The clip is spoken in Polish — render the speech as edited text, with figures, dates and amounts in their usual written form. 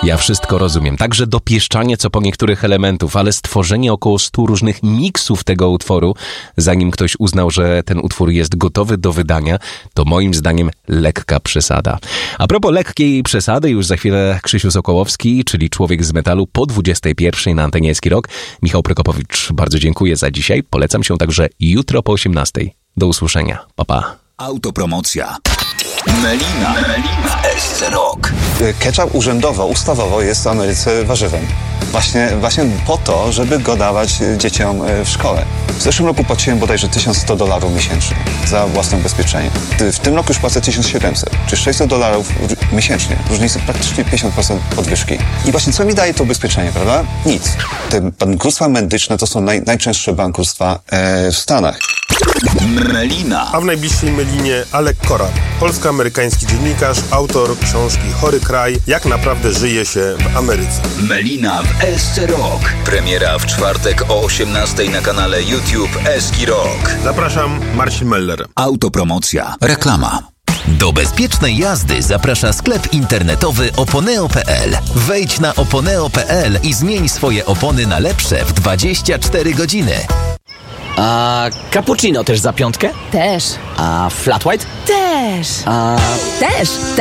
Ja wszystko rozumiem, także dopieszczanie co po niektórych elementów, ale stworzenie około 100 różnych miksów tego utworu, zanim ktoś uznał, że ten utwór jest gotowy do wydania, to moim zdaniem lekka przesada. A propos lekkiej przesady, już za chwilę Krzysiu Sokołowski, czyli Człowiek z Metalu po 21 na antenie Eski Rock. Michał Prokopowicz, bardzo dziękuję za dzisiaj. Polecam się także jutro po 18. Do usłyszenia. Pa, pa. Autopromocja. Melina w SC Rock. Ketchup urzędowo, ustawowo jest w Ameryce warzywem. Właśnie po to, żeby go dawać dzieciom w szkole. W zeszłym roku płaciłem bodajże $1100 miesięcznie za własne ubezpieczenie. W tym roku już płacę $1700, czy $600 miesięcznie. Różnica praktycznie 50% podwyżki. I właśnie co mi daje to ubezpieczenie, prawda? Nic. Te bankructwa medyczne to są najczęstsze bankructwa w Stanach. Melina. A w najbliższej Melinie Alek Koran, polsko-amerykański dziennikarz, autor książki Chory kraj, jak naprawdę żyje się w Ameryce. Melina w SC Rock. Premiera w czwartek o 18 na kanale YouTube Eski Rock. Zapraszam, Marcin Meller. Autopromocja. Reklama. Do bezpiecznej jazdy zaprasza sklep internetowy oponeo.pl. Wejdź na oponeo.pl i zmień swoje opony na lepsze w 24 godziny. A cappuccino też za 5? Też. A flat white? Też. A Też.